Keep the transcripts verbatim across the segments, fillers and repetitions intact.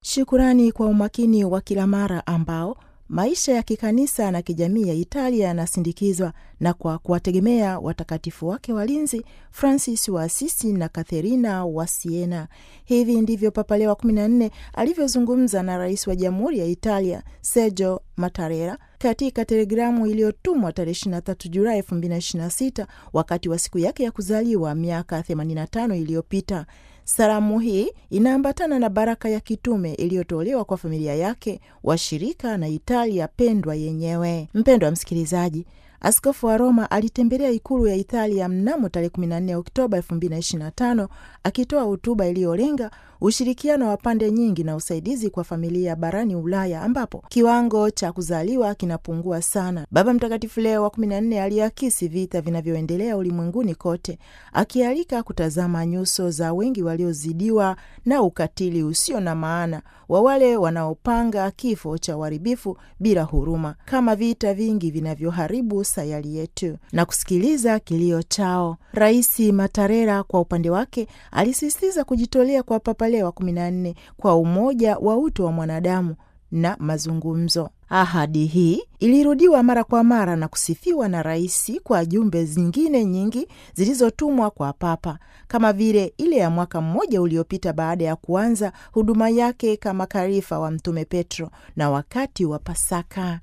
Shukurani kwa umakini wa kila mara ambao maisha ya kikanisa na kijamii ya Italia yanasindikizwa na kwa kuwategemea watakatifu wake walinzi Francis wa Asisi na Katherina wa Siena. Hivi ndivyo Papa Leo wa kumi na nne alivyozungumza na rais wa Jamhuri ya Italia Sergio Mattarella katika telegramu iliyotumwa tarehe ishirini na tatu Julai elfu mbili na ishirini na sita wakati wa siku yake ya kuzaliwa miaka themanini na tano iliyopita. Salamu hii inaambatana na baraka ya kitume iliyotolewa kwa familia yake, washirika na Italia pendwa yenyewe. Mpendwa msikilizaji, Askofu wa Roma alitembelea ikulu ya Italia mnamo tarehe kumi na nne Oktoba elfu mbili na ishirini na tano akitoa hotuba iliyolenga ushirikiano wa pande nyingi na usaidizi kwa familia barani Ulaya ambapo kiwango cha kuzaliwa kinapungua sana. Baba Mtakatifu Leo wa kumi na nne aliakisi vita vinavyoendelea ulimwenguni kote, akialika kutazama nyuso za wengi waliozidiwa na ukatili usio na maana wa wale wanaopanga kifo cha uharibifu bila huruma, kama vita vingi vinavyoharibu sayari yetu, na kusikiliza kilio chao. Rais Mattarella kwa upande wake alisisitiza kujitolea kwa Papa Leo wa kumi na nne kwa umoja wa utu wa mwanadamu na mazungumzo. Ahadi hii ilirudiwa mara kwa mara na kusifiwa na rais kwa jumbe zingine nyingi zilizotumwa kwa Papa, kama vile ile ya mwaka mmoja uliopita baada ya kuanza huduma yake kama karifa wa Mtume Petro na wakati wa Pasaka.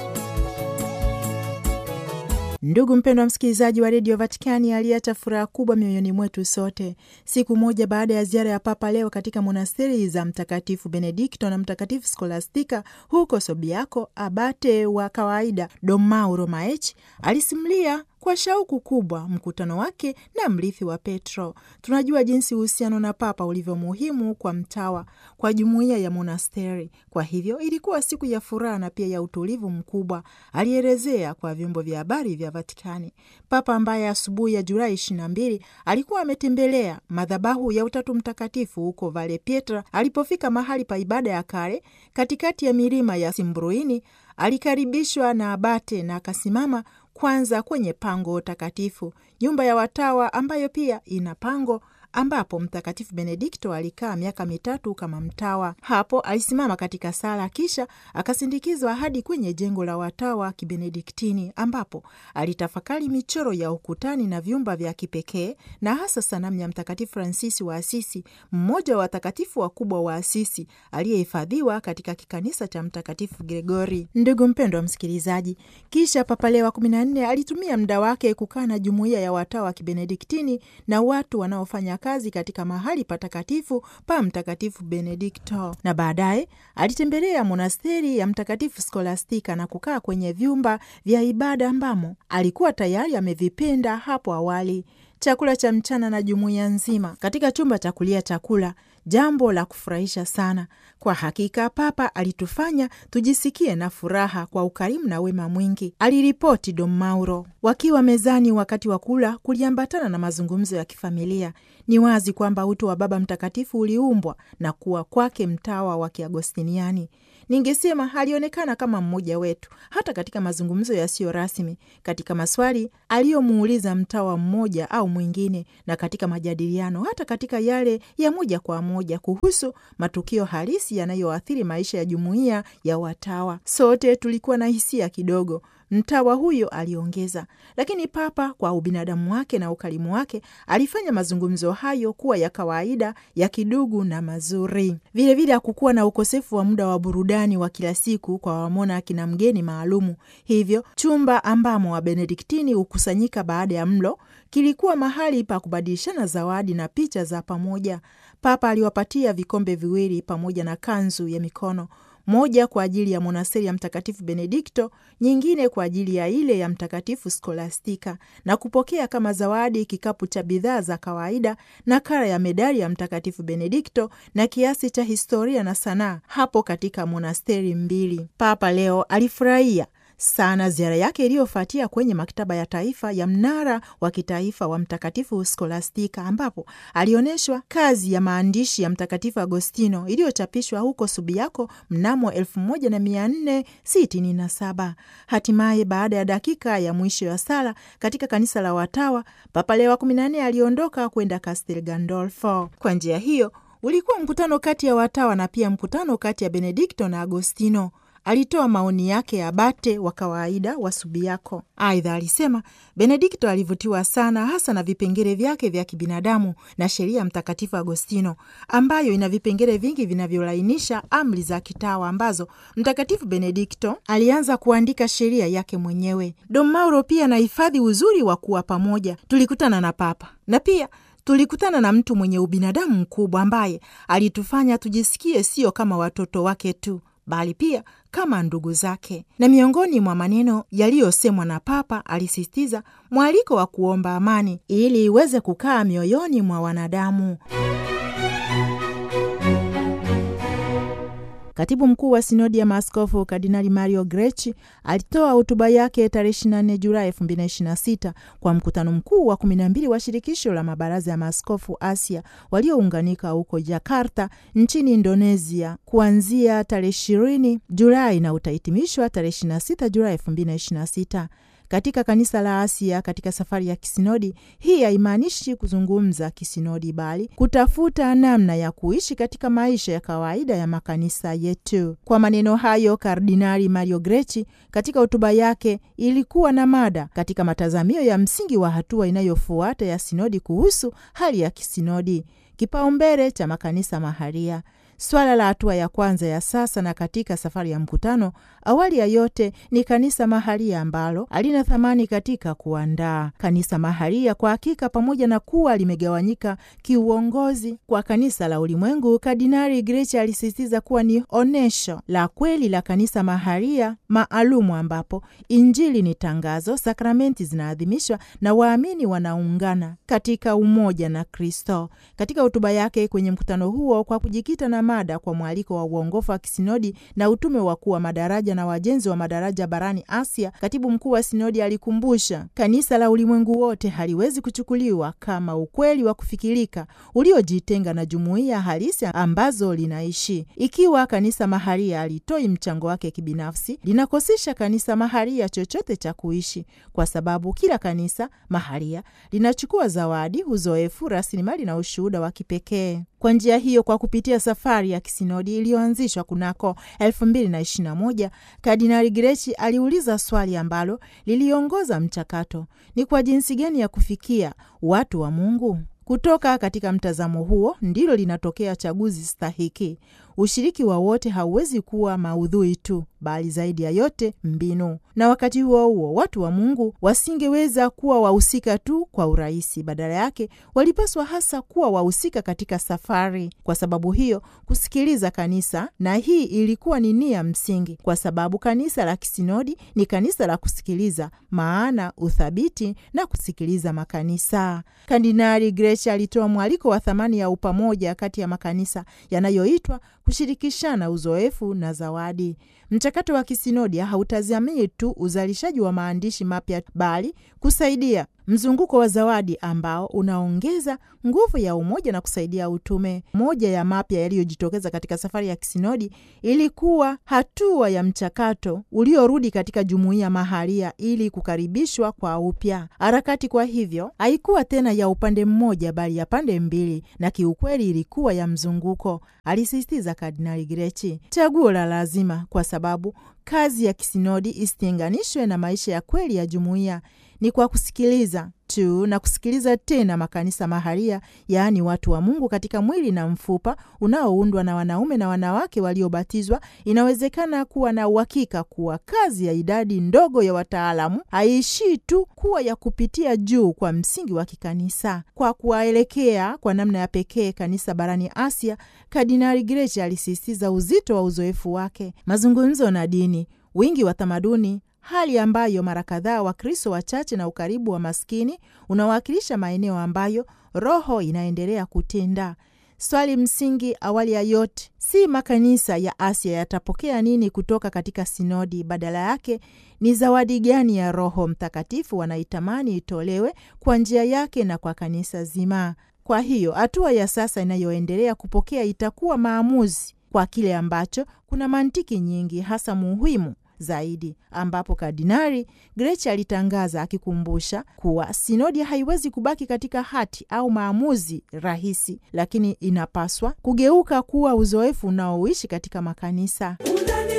Ndugu mpendwa msikilizaji wa redio Vatikani, aliacha furaha kubwa mioyoni mwetu sote siku moja baada ya ziara ya Papa Leo katika monasteri za Mtakatifu Benedikto na Mtakatifu Skolastika huko Subiaco. Abate wa kawaida Don Mauro Maechi alisimulia kwa shauku kubwa mkutano wake na mrithi wa Petro. Tunajua jinsi uhusiano na Papa ulivyo muhimu kwa mtawa, kwa jumuiya ya monasteri. Kwa hivyo ilikuwa siku ya furaha na pia ya utulivu mkubwa, alielezea kwa vyombo vya habari vya Vatikani. Papa ambaye asubuhi ya Julai ishirini na mbili alikuwa ametembelea madhabahu ya Utatu Mtakatifu huko Valle Pietra, alipofika mahali pa ibada ya kale katikati ya milima ya Simbruini, alikaribishwa na abate na akasimama kwanza kwenye pango takatifu, nyumba ya watawa ambayo pia ina pango ambapo Mtakatifu Benedikto alikaa miaka mitatu kama mtawa. Hapo alisimama katika sala, kisha akasindikizwa hadi kwenye jengo la watawa Kibenediktini ambapo alitafakari michoro ya ukutani na vyumba vya kipekee, na hasa sanamu ya Mtakatifu Fransisi wa Asisi, mmoja wa watakatifu wakubwa wa Asisi aliyehifadhiwa katika kikanisa cha Mtakatifu Gregori. Ndugu mpendwa wa msikilizaji, kisha Papa Leo wa kumi na nne alitumia muda wake kukaa na jumuiya ya watawa Kibenediktini na watu wanaofanya kazi katika mahali patakatifu pa Mtakatifu Benedikto, na baadaye alitembelea monasteri ya Mtakatifu Skolastika na kukaa kwenye vyumba vya ibada ambamo alikuwa tayari amevipenda hapo awali. Chakula cha mchana na jumuiya nzima katika chumba cha kulia chakula, jambo la kufurahisha sana. Kwa hakika Papa alitufanya tujisikie na furaha kwa ukarimu na wema mwingi, aliripoti Don Mauro. Wakiwa mezani wakati wa kula, kuliambatana na mazungumzo ya kifamilia. Ni wazi kwamba utu wa Baba Mtakatifu uliumbwa na kuwa kwake mtawa wa Kiagostiniani. Ningesema alionekana kama mmoja wetu, hata katika mazungumzo yasiyo rasmi, katika maswali aliyomuuliza mtawa mmoja au mwingine, na katika majadiliano, hata katika yale ya moja kwa moja kuhusu matukio halisi yanayoathiri maisha ya jumuiya ya watawa. Sote tulikuwa na hisia kidogo, mtawa huyo aliongeza, lakini Papa kwa ubinadamu wake na ukarimu wake alifanya mazungumzo hayo kuwa ya kawaida, ya kidugu na mazuri. Vile vile hakukuwa na ukosefu wa muda wa burudani wa kila siku kwa wamonaki na mgeni maalumu. Hivyo chumba ambamo Wabenediktini hukusanyika baada ya mlo kilikuwa mahali pa kubadilishana zawadi na picha za pamoja. Papa aliwapatia vikombe viwili pamoja na kanzu ya mikono, moja kwa ajili ya monasteri ya Mtakatifu Benedikto, nyingine kwa ajili ya ile ya Mtakatifu Skolastika, na kupokea kama zawadi kikapu cha bidhaa za kawaida, nakala ya medali ya Mtakatifu Benedikto na kiasi cha historia na sanaa hapo katika monasteri mbili. Papa Leo alifurahia sana ziara yake iliyofuatia kwenye maktaba ya taifa ya mnara wa kitaifa wa Mtakatifu Skolastika, ambapo alioneshwa kazi ya maandishi ya Mtakatifu Agostino iliyochapishwa huko Subiaco mnamo elfu moja na mia nne sitini na saba. Hatimaye, baada ya dakika ya mwisho ya sala katika kanisa la watawa, Papa Leo wa kumi na nne aliondoka kwenda Castel Gandolfo. Kwa njia hiyo ulikuwa mkutano kati ya watawa na pia mkutano kati ya Benedikto na Agostino. Alitoa maoni yake ya abate wa kawaida wa Subiaco. Aidha alisema Benedikto alivutiwa sana hasa na vipengele vyake vya kibinadamu na sheria ya Mtakatifu Agostino, ambayo ina vipengele vingi vinavyolainisha amri za kitawa ambazo Mtakatifu Benedikto alianza kuandika sheria yake mwenyewe. Dom Mauro pia anahifadhi uzuri wa kuwa pamoja. Tulikutana na Papa na pia tulikutana na mtu mwenye ubinadamu mkubwa ambaye alitufanya tujisikie sio kama watoto wake tu, bali pia kama ndugu zake. Na miongoni mwa maneno yaliyosemwa na Papa, alisisitiza mwaliko wa kuomba amani ili iweze kukaa mioyoni mwa wanadamu. Katibu mkuu wa sinodi ya maaskofu Kardinali Mario Grech alitoa hotuba yake tarehe ishirini na nne Julai elfu mbili na ishirini na sita kwa mkutano mkuu wa kumi na mbili wa shirikisho la mabaraza ya maaskofu Asia waliounganika huko Jakarta nchini Indonesia kuanzia tarehe ishirini Julai na utahitimishwa tarehe ishirini na sita Julai elfu mbili na ishirini na sita. Katika kanisa la Asia katika safari ya kisinodi hii haimaanishi kuzungumza kisinodi, bali kutafuta namna ya kuishi katika maisha ya kawaida ya makanisa yetu. Kwa maneno hayo, Kardinali Mario Grech katika hotuba yake ilikuwa na mada katika matazamio ya msingi wa hatua inayofuata ya sinodi kuhusu hali ya kisinodi, kipaumbele cha makanisa maharia. Swala la hatua ya kwanza ya sasa na katika safari ya mkutano, awali ya yote, ni kanisa maharia ambalo halina thamani katika kuandaa. Kanisa maharia kwa hakika, pamoja na kuwa limegawanyika kiuongozi kwa kanisa la ulimwengu, Kardinali Grech alisisitiza kuwa ni onesho la kweli la kanisa maharia maalumu ambapo Injili ni tangazo, sakramenti zinaadhimishwa na waamini wanaungana katika umoja na Kristo. Katika hotuba yake kwenye mkutano huo, kwa kujikita na mada kwa mwaliko wa uongofu wa kisinodi na utume wa kuwa madaraja na wajenzi wa madaraja barani Asia, katibu mkuu wa sinodi alikumbusha kanisa la ulimwengu wote haliwezi kuchukuliwa kama ukweli wa kufikirika uliojitenga na jumuiya halisi ambazo linaishi. Ikiwa kanisa maharia alitoi mchango wake kibinafsi, linakosesha kanisa maharia chochote cha kuishi, kwa sababu kila kanisa maharia linachukua zawadi, uzoefu, rasilimali na ushuhuda wa kipekee. Kwa njia hiyo, kwa kupitia safari ya kisinodi iliyoanzishwa kunako elfu mbili na ishirini na moja, Kardinali Grech aliuliza swali ambalo liliongoza mchakato: ni kwa jinsi gani ya kufikia watu wa Mungu? Kutoka katika mtazamo huo ndilo linatokea chaguzi stahiki. Ushiriki wa wote hauwezi kuwa maudhui tu, bali zaidi ya yote mbinu. Na wakati huo huo, watu wa Mungu wasingeweza kuwa wahusika tu kwa urahisi. Badala yake, walipaswa hasa kuwa wahusika katika safari. Kwa sababu hiyo, kusikiliza kanisa, na hii ilikuwa ni nia msingi, kwa sababu kanisa la kisinodi ni kanisa la kusikiliza, maana uthabiti na kusikiliza makanisa. Kardinali Grech alitoa mwaliko wa thamani ya upamoja kati ya makanisa yanayoitwa kushirikishana uzoefu na zawadi. Mchakato wa kisinodi hautazamii tu uzalishaji wa maandishi mapya, bali kusaidia mzunguko wa zawadi ambao unaongeza nguvu ya umoja na kusaidia utume. Moja ya mapya yaliyojitokeza katika safari ya kisinodi ilikuwa hatua ya mchakato uliorudi katika jumuiya maharia ili kukaribishwa kwa upya. Harakati kwa hivyo haikuwa tena ya upande mmoja, bali ya pande mbili, na kiukweli ilikuwa ya mzunguko, alisisitiza Kardinali Grech. Chaguo la lazima, kwa sababu kazi ya kisinodi isitenganishwe na maisha ya kweli ya jumuiya. Ni kwa kusikiliza tu na kusikiliza tena makanisa maharia, yaani watu wa Mungu katika mwili na mfupa unaoundwa na wanaume na wanawake waliobatizwa, inawezekana kuwa na uhakika kuwa kazi ya idadi ndogo ya wataalamu haiishii tu kuwa ya kupitia juu kwa msingi wa kikanisa. Kwa kuwaelekea kwa namna ya pekee kanisa barani Asia, Kardinali Grech alisisitiza uzito wa uzoefu wake: mazungumzo na dini, wingi wa tamaduni, hali ambayo mara kadhaa Wakristo wachache na ukaribu wa maskini unawakilisha maeneo ambayo Roho inaendelea kutenda. Swali msingi awali ya yote si makanisa ya Asia yatapokea nini kutoka katika sinodi, badala yake ni zawadi gani ya Roho Mtakatifu wanaitamani itolewe kwa njia yake na kwa kanisa zima. Kwa hiyo hatua ya sasa inayoendelea kupokea itakuwa maamuzi kwa kile ambacho kuna mantiki nyingi hasa muhimu zaidi, ambapo Kardinali Grech alitangaza akikumbusha kuwa sinodi haiwezi kubaki katika hati au maamuzi rahisi, lakini inapaswa kugeuka kuwa uzoefu unaoishi katika makanisa.